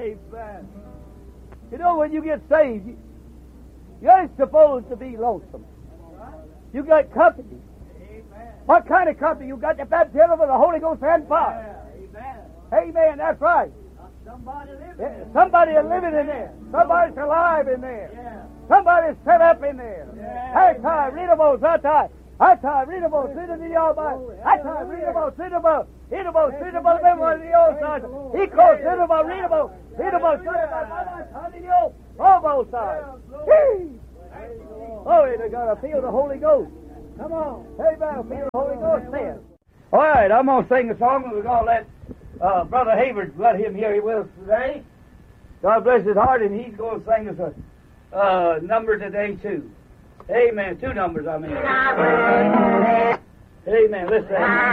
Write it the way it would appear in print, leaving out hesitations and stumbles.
Amen. You know, when you get saved, you ain't supposed to be lonesome. You got company. What kind of company? You got the baptism of the Holy Ghost and fire. Amen. That's right. Somebody is living in there. Somebody's alive in there. Somebody's set up in there. Atai, readable, atai. Atai, readable, readable, atai, readable, readable, readable, readable, remember the old side. He calls readable, readable, readable, readable, on both sides. Oh, they got to feel the Holy Ghost. Come on. Amen. Feel the Holy Ghost then. All right, I'm going to sing a song, and we're going to let Brother Hayward, let him hear it with us today. God bless his heart, and he's going to sing us a number today, too. Amen. 2 numbers, I mean. Amen. Listen.